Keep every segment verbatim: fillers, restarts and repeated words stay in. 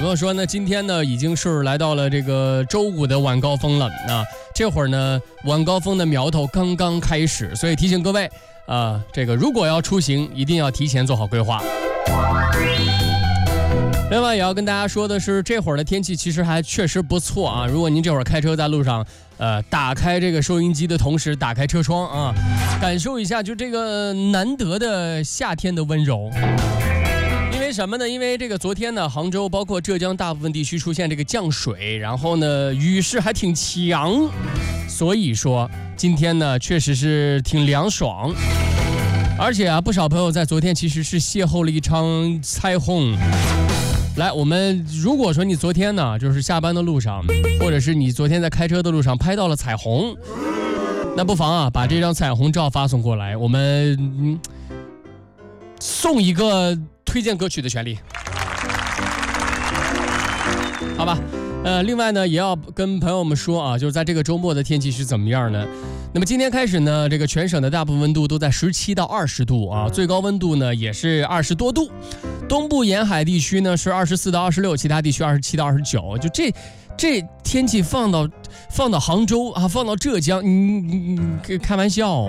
友说呢，今天呢已经是来到了这个周五的晚高峰了啊，这会儿呢晚高峰的苗头刚刚开始，所以提醒各位啊，这个如果要出行，一定要提前做好规划。另外也要跟大家说的是，这会儿的天气其实还确实不错啊。如果您这会儿开车在路上，呃，打开这个收音机的同时，打开车窗啊，感受一下就这个难得的夏天的温柔。因为什么呢？因为这个昨天呢，杭州包括浙江大部分地区出现这个降水，然后呢雨势还挺强，所以说今天呢确实是挺凉爽。而且啊，不少朋友在昨天其实是邂逅了一场彩虹。来，我们如果说你昨天呢，就是下班的路上，或者是你昨天在开车的路上拍到了彩虹，那不妨啊，把这张彩虹照发送过来，我们、嗯、送一个推荐歌曲的权利，好吧？呃，另外呢，也要跟朋友们说啊，就是在这个周末的天气是怎么样呢？那么今天开始呢，这个全省的大部分温度都在十七到二十度啊，最高温度呢也是二十多度。东部沿海地区呢是二十四到二十六，其他地区二十七到二十九。就这这天气放到放到杭州啊，放到浙江，你你你开玩笑。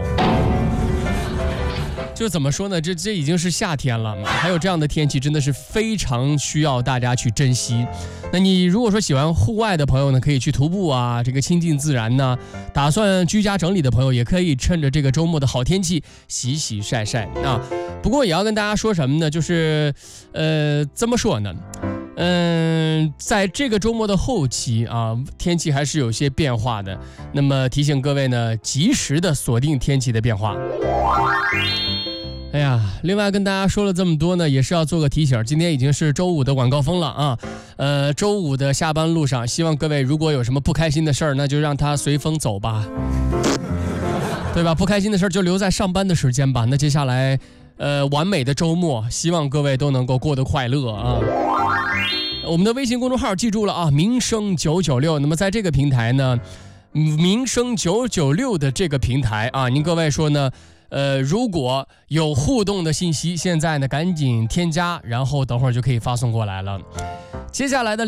就怎么说呢？这这已经是夏天了，还有这样的天气，真的是非常需要大家去珍惜。那你如果说喜欢户外的朋友呢，可以去徒步啊，这个亲近自然呢；打算居家整理的朋友，也可以趁着这个周末的好天气洗洗晒晒啊。不过也要跟大家说什么呢？就是，呃，怎么说呢？嗯、呃，在这个周末的后期啊，天气还是有些变化的。那么提醒各位呢，及时的锁定天气的变化。哎呀，另外跟大家说了这么多呢，也是要做个提醒，今天已经是周五的晚高峰了啊。呃，周五的下班路上，希望各位如果有什么不开心的事儿，那就让它随风走吧，对吧？不开心的事儿就留在上班的时间吧。那接下来，呃，完美的周末，希望各位都能够过得快乐啊。我们的微信公众号记住了啊，民生九九六。那么在这个平台呢，民生九九六的这个平台啊，您各位说呢？呃，如果有互动的信息，现在呢赶紧添加，然后等会儿就可以发送过来了。接下来的